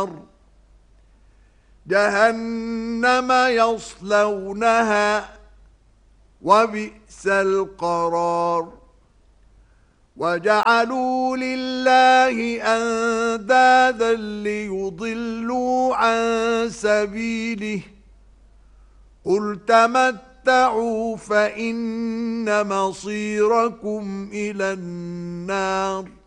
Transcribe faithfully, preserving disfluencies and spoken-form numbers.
النار جهنم يصلونها وبئس القرار وجعلوا لله أندادا ليضلوا عن سبيله قل تمتعوا فإن مصيركم إلى النار